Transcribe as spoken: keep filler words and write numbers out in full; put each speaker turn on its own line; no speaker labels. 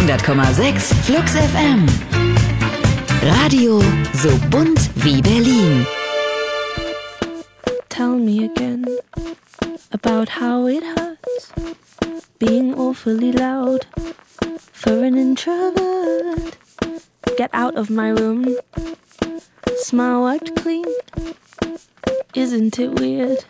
hundert Komma sechs Flux F M. Radio so bunt wie Berlin.
Tell me again about how it hurts being awfully loud for an introvert. Get out of my room. Smile wiped clean. Isn't it weird?